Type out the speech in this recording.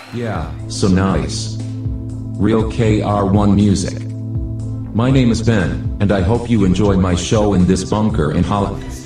Yeah, so nice. Real KR1 music. My name is Ben, and I hope you enjoy my show in this bunker in Holland.